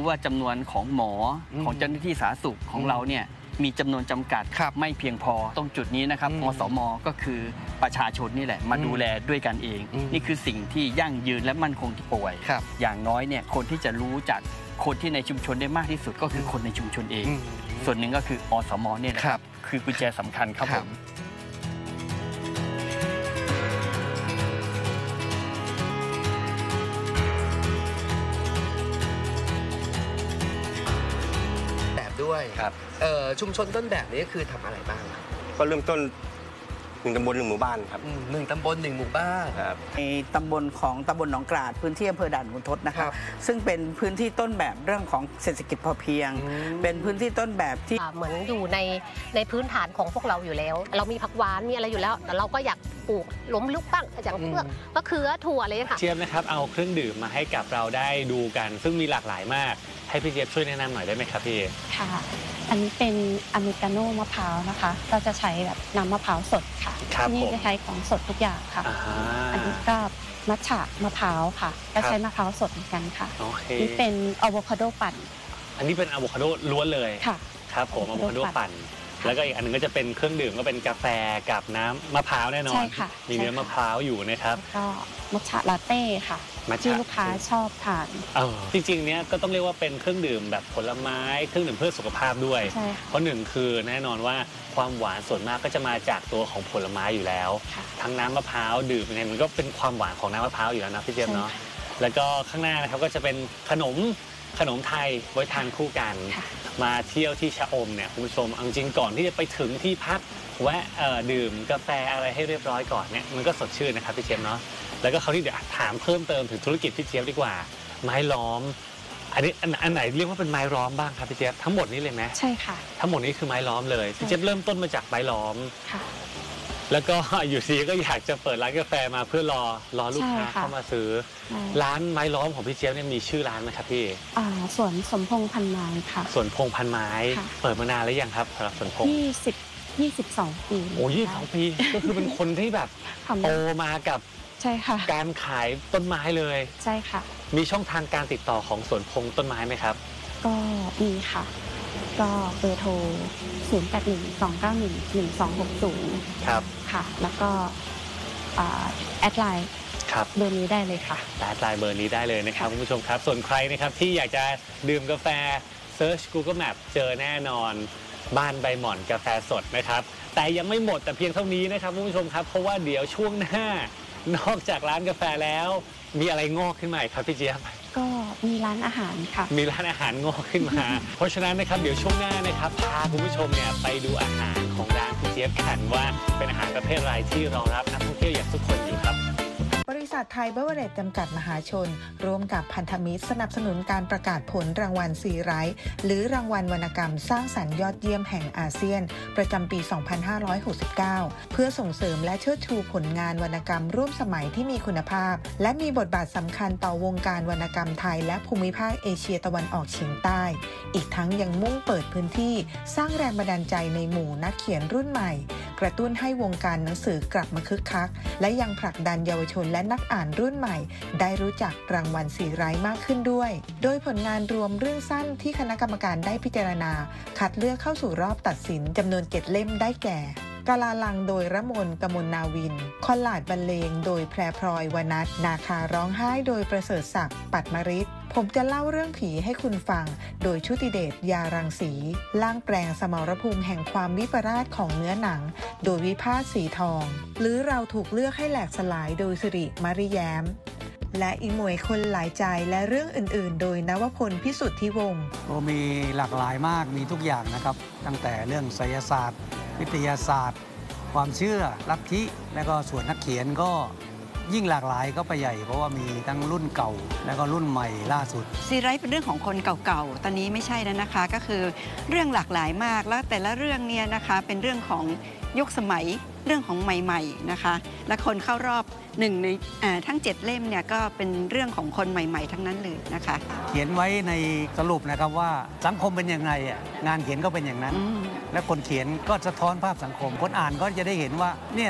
รู้ว่าจำนวนของหมอของเจ้าหน้าที่สาธารณสุขของเราเนี่ยมีจำนวนจำกัดไม่เพียงพอตรงจุดนี้นะครับอสม.ก็คือประชาชนนี่แหละมาดูแลด้วยกันเองนี่คือสิ่งที่ยั่งยืนและมั่นคงที่ป่วยอย่างน้อยเนี่ยคนที่จะรู้จากคนที่ในชุมชนได้มากที่สุดก็คือคนในชุมชนเองส่วนหนึ่งก็คืออสม.เนี่ยนะครับคือกุญแจสำคัญครับผมด้วยชุมชนต้นแบบนี้คือทำอะไรบ้างก็เริ่มต้น1 ตำบล 1 หมู่บ้านครับ 1 ตำบล 1 หมู่บ้านในตำบลของตำบลหนองกราดพื้นที่อำเภอด่านขุนทดนะครับซึ่งเป็นพื้นที่ต้นแบบเรื่องของเศรษฐกิจพอเพียงเป็นพื้นที่ต้นแบบที่เหมือนอยู่ในพื้นฐานของพวกเราอยู่แล้วเรามีผักหวานมีอะไรอยู่แล้วแต่เราก็อยากปลูกล้มลุกบ้างอย่างเพื่อมะเขือถั่วอะไรค่ะเจี๊ยบนะครับเอาเครื่องดื่มมาให้กับเราได้ดูกันซึ่งมีหลากหลายมากให้พี่เจี๊ยบช่วยแนะนำหน่อยได้ไหมครับพี่ค่ะอันนี้เป็นอเมริกาโน่มะพร้าวนะคะเราจะใช้แบบน้ำมะพร้าวสดค่ะที่นี่จะใช้ของสดทุกอย่างค่ะอันนี้ก็มัทฉะมะพร้าวค่ะก็ใช้มะพร้าวสดเหมือนกันค่ะนี่เป็นอะโวคาโดปั่นอันนี้เป็นอะโวคาโดล้วนเลยค่ะครับผมอะโวคาโดปั่นแล้วก็อีกอันนึงก็จะเป็นเครื่องดื่มก็เป็นกาแฟกับน้ำมะพร้าวแน่นอนมีเนื้อมะพร้าวอยู่นะครับก็มัทฉะลาเต้ค่ะที่ลูกค้าชอบทานจริงๆเนี้ยก็ต้องเรียกว่าเป็นเครื่องดื่มแบบผลไม้เครื่องดื่มเพื่อสุขภาพด้วยเพราะหนึ่งคือแน่นอนว่าความหวานส่วนมากก็จะมาจากตัวของผลไม้อยู่แล้วทั้งน้ำมะพร้าวดื่มยังไงมันก็เป็นความหวานของน้ำมะพร้าวอยู่แล้วนะพี่เจี๊ยบเนาะแล้วก็ข้างหน้านะครับก็จะเป็นขนมไทยไว้ทานคู่กันมาเที่ยวที่ชะอมเนี่ยคุณผู้ชมจริงก่อนที่จะไปถึงที่พักแวะดื่มกาแฟอะไรให้เรียบร้อยก่อนเนี่ยมันก็สดชื่นนะครับพี่เจี๊ยบเนาะแล้วก็เขาที่เดี๋ยวถามเพิ่มเติมถึงธุรกิจพี่เจี๊ยบดีกว่าไม้ล้อมอันนี้อันไหนเรียกว่าเป็นไม้ล้อมบ้างครับพี่เจี๊ยบทั้งหมดนี้เลยไหมใช่ค่ะทั้งหมดนี้คือไม้ล้อมเลยพี่เจี๊ยบเริ่มต้นมาจากไม้ล้อมค่ะแล้วก็อยู่ซีก็อยากจะเปิดร้านกาแฟมาเพื่อรอลูกค้าเข้ามาซื้อร้านไม้ล้อมของพี่เจี๊ยบเนี่ยมีชื่อร้านไหมครับพี่สวนสมพงษ์พันไม้ค่ะสวนพงษ์พันไม้เปิดมานานแล้วยังครับสำหรับสวนพงษ์ 22 ปีโอ้22 ปีก็คือเป็นคนที่แบบโตมากับใช่ค่ะการขายต้นไม้เลยใช่ค่ะมีช่องทางการติดต่อของสวนพงษ์ต้นไม้ไหมครับก็มีค่ะก็เบอร์โทร0812911260 ครับค่ะแล้วก็แอดไลน์เบอร์นี้ได้เลยค่ะแอดไลน์เบอร์นี้ได้เลยนะครับคุณผู้ชมครับส่วนใครนะครับที่อยากจะดื่มกาแฟเซิร์ช Google Map เจอแน่นอนบ้านใบหม่อนกาแฟสดนะครับแต่ยังไม่หมดแต่เพียงเท่านี้นะครับคุณผู้ชมครับเพราะว่าเดี๋ยวช่วงหน้านอกจากร้านกาแฟแล้วมีอะไรงอกขึ้นมาครับพี่เจี๊ยบก็มีร้านอาหารค่ะมีร้านอาหารงอกขึ้นมา เพราะฉะนั้นนะครับเดี๋ยวช่วงหน้านะครับพาคุณผู้ชมเนี่ยไปดูอาหารของร้านพี่เจี๊ยบกันว่าเป็นอาหารประเภทอะไรที่รองรับนักท่องเที่ยวอย่างทุกคนอยู่ครับบริษัทไทยเบเวอเรจจำกัดมหาชนร่วมกับพันธมิตรสนับสนุนการประกาศผลรางวัลซีไรท์หรือรางวัลวรรณกรรมสร้างสรรค์ยอดเยี่ยมแห่งอาเซียนประจำปี 2569 เพื่อส่งเสริมและเชิดชูผลงานวรรณกรรมร่วมสมัยที่มีคุณภาพและมีบทบาทสำคัญต่อวงการวรรณกรรมไทยและภูมิภาคเอเชียตะวันออกเฉียงใต้อีกทั้งยังมุ่งเปิดพื้นที่สร้างแรงบันดาลใจในหมู่นักเขียนรุ่นใหม่กระตุ้นให้วงการหนังสือกลับมาคึกคักและยังผลักดันเยาวชนและนักอ่านรุ่นใหม่ได้รู้จักรางวัลซีไรท์มากขึ้นด้วยโดยผลงานรวมเรื่องสั้นที่คณะกรรมการได้พิจารณาคัดเลือกเข้าสู่รอบตัดสินจำนวน7 เล่มได้แก่กาลาลังโดยระมน กมลนาวินคอลลาดบรรเลงโดยแพรพลอยวนัทนาคาร้องไห้โดยประเสริฐศักดิ์ปัตมฤทธิ์ผมจะเล่าเรื่องผีให้คุณฟังโดยชุติเดชยารังสีล่างแปลงสมรภูมิแห่งความวิปราชของเนื้อหนังโดยวิภาสสีทองหรือเราถูกเลือกให้แหลกสลายโดยสิริมริแย้มและอีหมวยคนหลายใจและเรื่องอื่นๆโดยนวพลพิสุทธิวงศ์ก็มีหลากหลายมากมีทุกอย่างนะครับตั้งแต่เรื่องไสยศาสตร์วิทยาศาสตร์ความเชื่อลัทธิและก็ส่วนนักเขียนก็ยิ่งหลากหลายก็ไปใหญ่เพราะว่ามีทั้งรุ่นเก่าและก็รุ่นใหม่ล่าสุดซีไรต์เป็นเรื่องของคนเก่าๆตอนนี้ไม่ใช่แล้วนะคะก็คือเรื่องหลากหลายมากแล้วแต่ละเรื่องเนี่ยนะคะเป็นเรื่องของยุคสมัยเรื่องของใหม่ๆนะคะและคนเข้ารอบ1ในทั้ง7 เล่มเนี่ยก็เป็นเรื่องของคนใหม่ๆทั้งนั้นเลยนะคะเขียนไว้ในสรุปนะครับว่าสังคมเป็นยังไงงานเขียนก็เป็นอย่างนั้นและคนเขียนก็สะท้อนภาพสังคมคนอ่านก็จะได้เห็นว่าเนี่ย